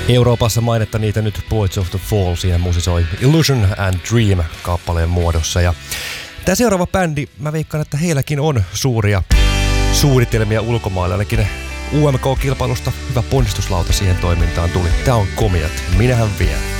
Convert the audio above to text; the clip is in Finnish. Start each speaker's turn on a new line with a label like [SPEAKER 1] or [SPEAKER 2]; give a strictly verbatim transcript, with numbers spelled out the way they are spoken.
[SPEAKER 1] Euroopassa mainetta niitä nyt Poets of the Fall, siihen musisoi Illusion and Dream kappaleen muodossa. Ja tämä seuraava bändi, mä veikkaan, että heilläkin on suuria suunnitelmia ulkomailla, ainakin U M K-kilpailusta hyvä ponnistuslauta siihen toimintaan tuli. Tää on Komiat, minähän vien.